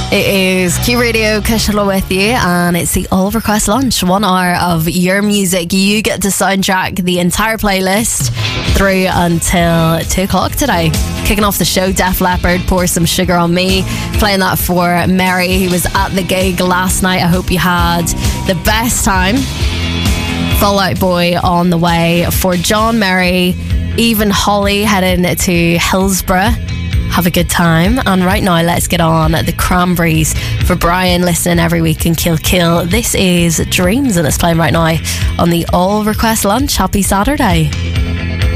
It is Q Radio, Kishla with you, and it's the All Request Lunch. 1 hour of your music. You get to soundtrack the entire playlist through until 2 o'clock today. Kicking off the show, Def Leppard, Pour Some Sugar on Me. Playing that for Mary, who was at the gig last night. I hope you had the best time. Fall Out Boy on the way for John, Mary, even Holly heading to Hillsborough. Have a good time. And right now, let's get on the Cranberries for Brian, listening every week in Kill. This is Dreams, and it's playing right now on the All Request Lunch. Happy Saturday.